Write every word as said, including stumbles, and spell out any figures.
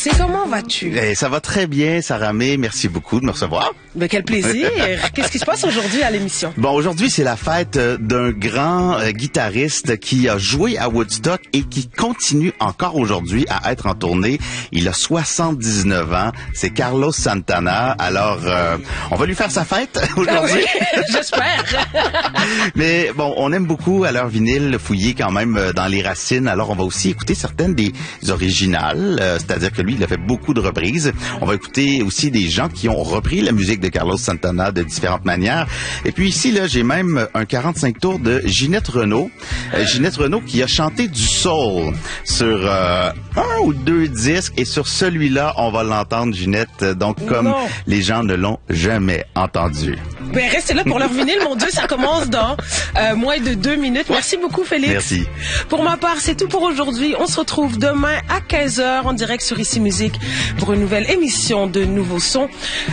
C, comment vas-tu? Eh, ça va très bien, Sarah May. Merci beaucoup de me recevoir. Ben, quel plaisir. Qu'est-ce qui se passe aujourd'hui à l'émission? Bon, aujourd'hui, c'est la fête d'un grand euh, guitariste qui a joué à Woodstock et qui continue encore aujourd'hui à être en tournée. Il a soixante-dix-neuf ans. C'est Carlos Santana. Alors, euh, on va lui faire sa fête aujourd'hui. Ah oui, j'espère. Mais bon, on aime beaucoup à leur vinyle fouiller quand même dans les racines. Alors, on va aussi écouter certaines des originales. Euh, c'est-à-dire que lui, il a fait beaucoup de reprises. On va écouter aussi des gens qui ont repris la musique de Carlos Santana de différentes manières. Et puis ici, là, j'ai même un quarante-cinq tours de Ginette Renault. Euh, Ginette Renault qui a chanté du soul sur euh, un ou deux disques. Et sur celui-là, on va l'entendre, Ginette. Donc, comme non. les gens ne l'ont jamais entendu. Ben, restez là pour leur vinyle. Mon Dieu, ça commence dans euh, moins de deux minutes. Merci beaucoup, Félix. Merci. Pour ma part, c'est tout pour aujourd'hui. On se retrouve demain à quinze heures en direct sur Ici Musique pour une nouvelle émission de Nouveaux Sons.